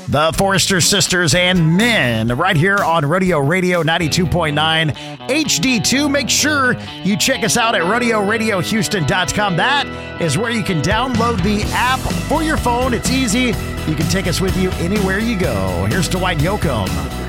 The Forrester Sisters and Men right here on Radio 92.9 HD2. Make sure you check us out at RadioHouston.com. That is where you can download the app for your phone. It's easy. You can take us with you anywhere you go. Here's Dwight Yoakam.